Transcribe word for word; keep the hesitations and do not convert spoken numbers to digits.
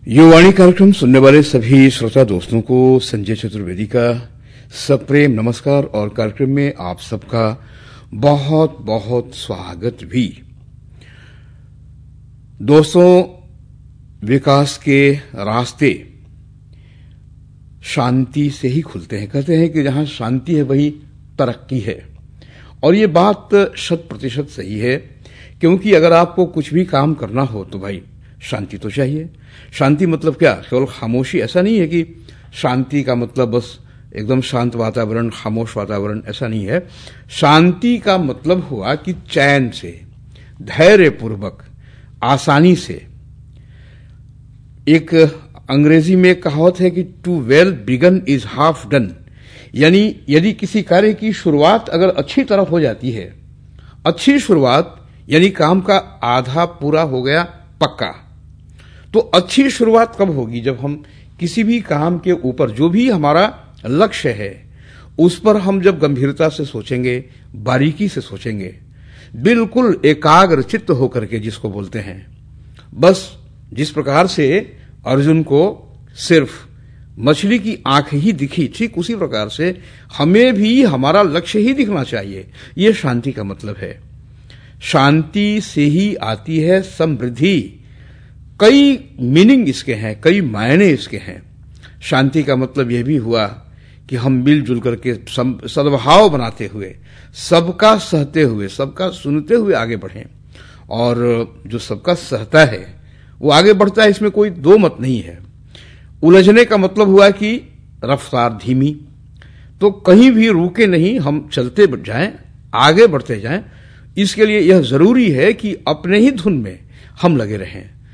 युवाणी कार्यक्रम सुनने वाले सभी श्रोता दोस्तों को संजय चतुर्वेदी का सप्रेम नमस्कार और कार्यक्रम में आप सबका बहुत बहुत स्वागत भी। दोस्तों, विकास के रास्ते शांति से ही खुलते हैं। कहते हैं कि जहां शांति है वही तरक्की है, और ये बात शत प्रतिशत सही है, क्योंकि अगर आपको कुछ भी काम करना हो तो भाई शांति तो चाहिए। शांति मतलब क्या? केवल खामोशी? ऐसा नहीं है कि शांति का मतलब बस एकदम शांत वातावरण, खामोश वातावरण, ऐसा नहीं है। शांति का मतलब हुआ कि चैन से, धैर्यपूर्वक, आसानी से। एक अंग्रेजी में कहावत है कि to well begun is half done, यानी यदि किसी कार्य की शुरुआत अगर अच्छी तरह हो जाती है, अच्छी शुरुआत यानी काम का आधा पूरा हो गया पक्का। तो अच्छी शुरुआत कब होगी? जब हम किसी भी काम के ऊपर, जो भी हमारा लक्ष्य है, उस पर हम जब गंभीरता से सोचेंगे, बारीकी से सोचेंगे, बिल्कुल एकाग्र चित्त होकर के, जिसको बोलते हैं। बस जिस प्रकार से अर्जुन को सिर्फ मछली की आंख ही दिखी, ठीक उसी प्रकार से हमें भी हमारा लक्ष्य ही दिखना चाहिए। यह शांति का मतलब है। शांति से ही आती है समृद्धि। कई मीनिंग इसके हैं, कई मायने इसके हैं। शांति का मतलब यह भी हुआ कि हम मिलजुल करके सद्भाव बनाते हुए, सबका सहते हुए, सबका सुनते हुए आगे बढ़ें। और जो सबका सहता है वो आगे बढ़ता है, इसमें कोई दो मत नहीं है। उलझने का मतलब हुआ कि रफ्तार धीमी, तो कहीं भी रुके नहीं, हम चलते जाएं, आगे बढ़ते जाएं। इसके लिए यह जरूरी है कि अपने ही धुन में हम लगे रहें।